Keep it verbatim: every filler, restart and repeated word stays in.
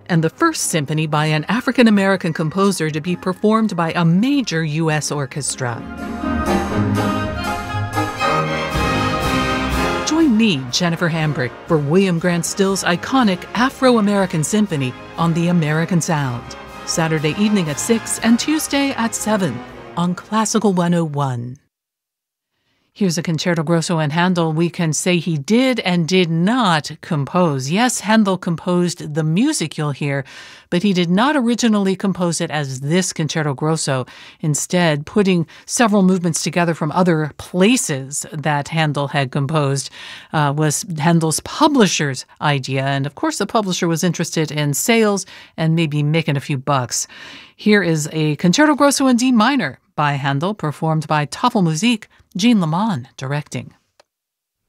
and the first symphony by an African-American composer to be performed by a major U S orchestra. Join me, Jennifer Hambrick, for William Grant Still's iconic Afro-American Symphony on The American Sound, Saturday evening at six and Tuesday at seven on Classical one oh one. Here's a concerto grosso and Handel we can say he did and did not compose. Yes, Handel composed the music you'll hear, but he did not originally compose it as this concerto grosso. Instead, putting several movements together from other places that Handel had composed uh, was Handel's publisher's idea. And of course, the publisher was interested in sales and maybe making a few bucks. Here is a concerto grosso in D minor by Handel, performed by Tafelmusik, Jean Lamont directing.